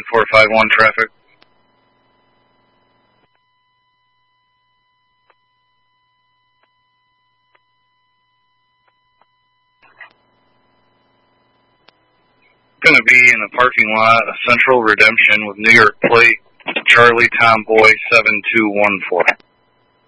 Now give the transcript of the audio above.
451 traffic. Going to be in the parking lot of Central Redemption with New York plate Charlie Tomboy 7214.